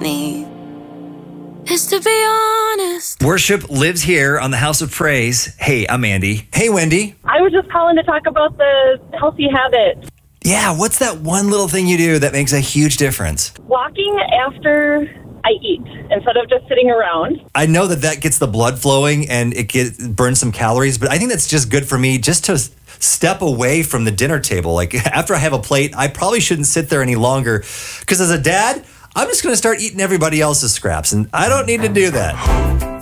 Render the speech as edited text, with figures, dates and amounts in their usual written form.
me is to be honest. Worship lives here on the House of Praise. Hey, I'm Andy. Hey, Wendy. I was just calling to talk about the healthy habits. Yeah, what's that one little thing you do that makes a huge difference? Walking after I eat instead of just sitting around. I know that gets the blood flowing and it burns some calories, but I think that's just good for me just to step away from the dinner table. Like after I have a plate, I probably shouldn't sit there any longer because as a dad, I'm just going to start eating everybody else's scraps and I don't need to do that.